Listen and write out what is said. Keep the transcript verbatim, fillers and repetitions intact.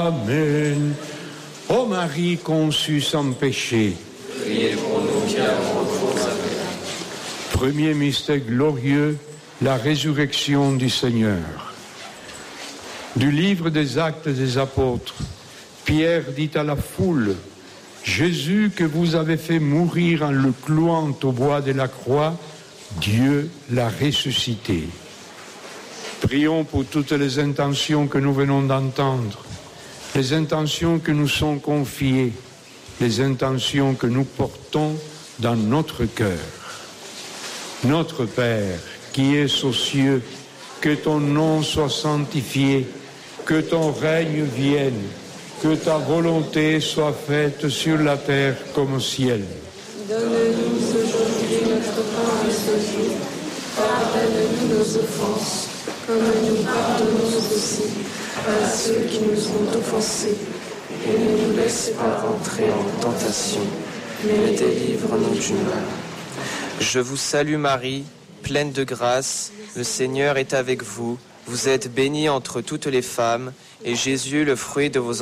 Amen. Ô Marie conçue sans péché, priez pour nous qui avons recours à vous. Premier mystère glorieux, la résurrection du Seigneur. Du livre des Actes des Apôtres, Pierre dit à la foule, « Jésus que vous avez fait mourir en le clouant au bois de la croix, Dieu l'a ressuscité. » Prions pour toutes les intentions que nous venons d'entendre, les intentions que nous sont confiées, les intentions que nous portons dans notre cœur. Notre Père, qui es aux cieux, que ton nom soit sanctifié, que ton règne vienne, que ta volonté soit faite sur la terre comme au ciel. Donne-nous aujourd'hui notre pain de ce jour. Pardonne-nous nos offenses, comme nous pardonnons aussi à ceux qui nous ont offensés. Et ne nous laisse pas entrer en tentation, mais délivre-nous du mal. Je vous salue Marie, pleine de grâce, le Seigneur est avec vous. Vous êtes bénie entre toutes les femmes, et Jésus, le fruit de vos